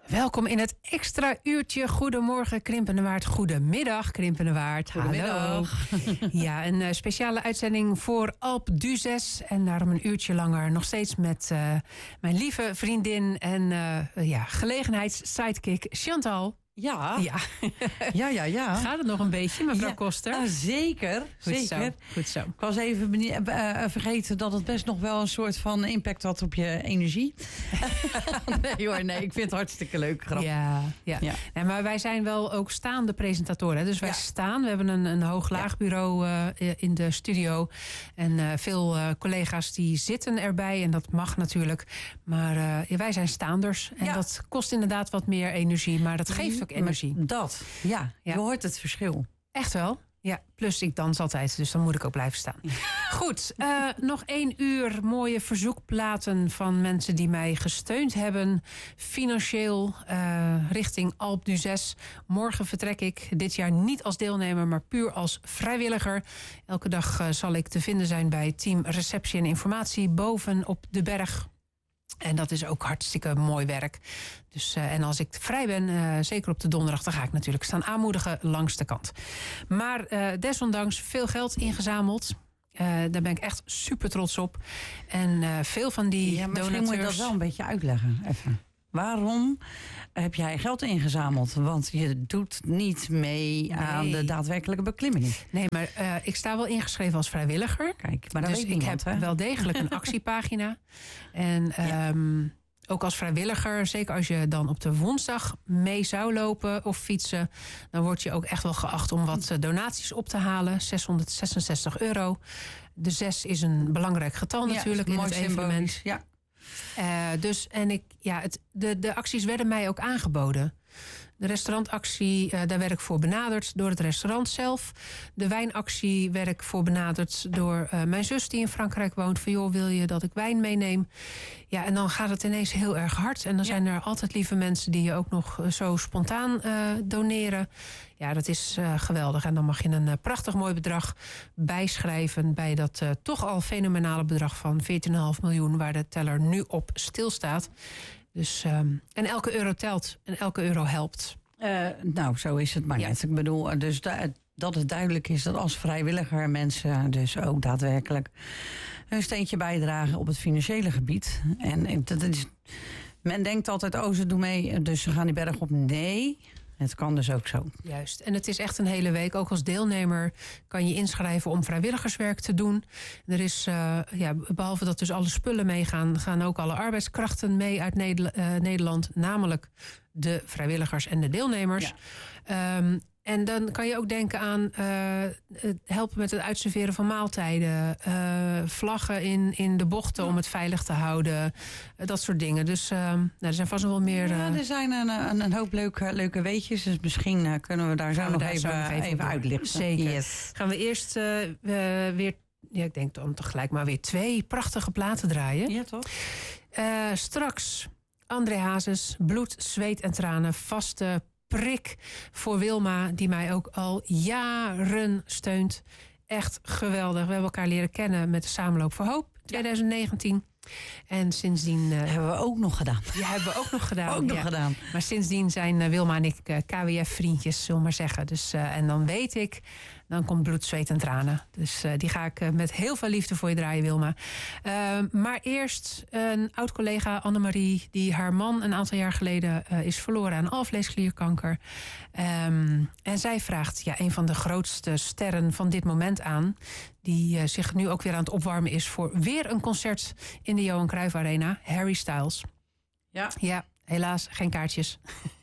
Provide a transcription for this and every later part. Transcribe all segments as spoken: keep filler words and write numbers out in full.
Welkom in het extra uurtje Goedemorgen Krimpende Waard. Goedemiddag Krimpende Waard. Goedemiddag. Hallo. Ja, een uh, speciale uitzending voor Alpe d'Huez. En daarom een uurtje langer nog steeds met uh, mijn lieve vriendin en uh, ja, gelegenheidssidekick Chantal. Ja. Ja. ja, ja, ja. Gaat het nog een beetje, mevrouw ja, Koster? Uh, zeker, Goed zeker. Zo, goed zo. Ik was even benie- uh, vergeten dat het best nog wel een soort van impact had op je energie. nee hoor, nee, ik vind het hartstikke leuk. Grap. Ja, ja. ja. Nee, maar wij zijn wel ook staande presentatoren. Hè? Dus wij ja. staan, we hebben een, een hoog-laag bureau uh, in de studio. En uh, veel uh, collega's die zitten erbij. En dat mag natuurlijk. Maar uh, ja, wij zijn staanders. En ja. dat kost inderdaad wat meer energie. Maar dat geeft ook energie. Maar dat, ja, ja. Je hoort het verschil. Echt wel? Ja, plus ik dans altijd, dus dan moet ik ook blijven staan. Ja. Goed, uh, nog één uur mooie verzoekplaten van mensen die mij gesteund hebben. Financieel uh, richting Alpe d'Huez. Morgen vertrek ik dit jaar niet als deelnemer, maar puur als vrijwilliger. Elke dag uh, zal ik te vinden zijn bij team receptie en informatie boven op de berg. En dat is ook hartstikke mooi werk. Dus, uh, en als ik vrij ben, uh, zeker op de donderdag, dan ga ik natuurlijk staan aanmoedigen langs de kant. Maar uh, desondanks veel geld ingezameld. Uh, daar ben ik echt super trots op. En uh, veel van die ja, misschien donateurs... moet je dat wel een beetje uitleggen. Even. Waarom heb jij geld ingezameld? Want je doet niet mee nee. aan de daadwerkelijke beklimming. Nee, maar uh, ik sta wel ingeschreven als vrijwilliger. Kijk, maar dat dus weet ik niemand, heb hè? wel degelijk een actiepagina. En ja. um, ook als vrijwilliger, zeker als je dan op de woensdag mee zou lopen of fietsen, dan word je ook echt wel geacht om wat donaties op te halen. zeshonderdzesenzestig euro. De zes is een belangrijk getal natuurlijk ja, in het evenement. Ja. Uh, dus en ik, ja, het, de, de acties werden mij ook aangeboden. De restaurantactie, uh, daar werd ik voor benaderd door het restaurant zelf. De wijnactie werd ik voor benaderd door uh, mijn zus die in Frankrijk woont. Van joh, wil je dat ik wijn meeneem? Ja, en dan gaat het ineens heel erg hard. En dan ja. zijn er altijd lieve mensen die je ook nog zo spontaan uh, doneren. Ja, dat is uh, geweldig. En dan mag je een uh, prachtig mooi bedrag bijschrijven bij dat uh, toch al fenomenale bedrag van veertien komma vijf miljoen... waar de teller nu op stilstaat. Dus, um, en elke euro telt en elke euro helpt. Uh, nou, zo is het maar ja. net. Ik bedoel, dus da- dat het duidelijk is dat als vrijwilliger mensen dus ook daadwerkelijk een steentje bijdragen op het financiële gebied. En dat is, men denkt altijd, oh, ze doen mee, dus ze gaan die berg op. Nee, het kan dus ook zo. Juist. En het is echt een hele week. Ook als deelnemer kan je inschrijven om vrijwilligerswerk te doen. Er is, uh, ja, behalve dat dus alle spullen meegaan, gaan ook alle arbeidskrachten mee uit Neder- uh, Nederland. Namelijk de vrijwilligers en de deelnemers. Ja. Um, En dan kan je ook denken aan uh, het helpen met het uitserveren van maaltijden. Uh, vlaggen in, in de bochten ja. om het veilig te houden. Uh, dat soort dingen. Dus uh, nou, er zijn vast nog wel meer... Uh... Ja, er zijn een, een, een hoop leuke, leuke weetjes. Dus misschien uh, kunnen we daar zo nog daar even, zo nog even, even uitlichten. Zeker. Yes. Gaan we eerst uh, we, weer... Ja, ik denk dan tegelijk maar weer twee prachtige platen draaien. Ja, toch? Uh, straks André Hazes, bloed, zweet en tranen. Vaste prik voor Wilma, die mij ook al jaren steunt. Echt geweldig. We hebben elkaar leren kennen met de Samenloop voor Hoop twintig negentien. En sindsdien... Uh, hebben we ook nog gedaan. Ja, hebben we ook nog gedaan. ook nog ja. gedaan. Maar sindsdien zijn uh, Wilma en ik uh, K W F-vriendjes, zullen we maar zeggen. Dus, uh, en dan weet ik, dan komt bloed, zweet en tranen. Dus uh, die ga ik uh, met heel veel liefde voor je draaien, Wilma. Uh, maar eerst een oud-collega, Annemarie, die haar man een aantal jaar geleden uh, is verloren aan alvleesklierkanker. Um, en zij vraagt ja, een van de grootste sterren van dit moment aan, die uh, zich nu ook weer aan het opwarmen is voor weer een concert in de Johan Cruijff Arena, Harry Styles. Ja. Ja, helaas geen kaartjes.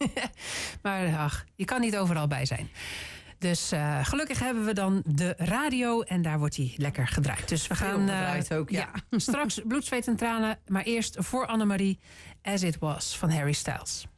Maar ach, je kan niet overal bij zijn. Dus uh, gelukkig hebben we dan de radio en daar wordt hij lekker gedraaid. Dus we gaan uh, ook, ja. ja, straks bloed, zweet en tranen. Maar eerst voor Annemarie, As It Was van Harry Styles.